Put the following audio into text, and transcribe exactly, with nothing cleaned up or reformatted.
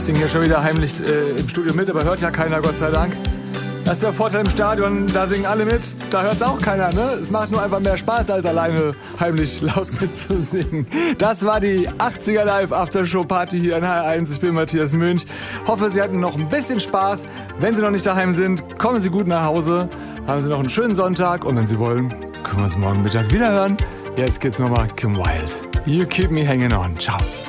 singe hier schon wieder heimlich äh, im Studio mit, aber hört ja keiner, Gott sei Dank. Das ist der Vorteil im Stadion, da singen alle mit, da hört es auch keiner, ne? Es macht nur einfach mehr Spaß, als alleine heimlich laut mitzusingen. Das war die achtziger Live Aftershow Party hier in H R eins. Ich bin Matthias Münch. Hoffe, Sie hatten noch ein bisschen Spaß. Wenn Sie noch nicht daheim sind, kommen Sie gut nach Hause. Haben Sie noch einen schönen Sonntag und wenn Sie wollen, können wir uns morgen Mittag wieder hören. Jetzt geht's nochmal Kim Wilde. You keep me hanging on. Ciao.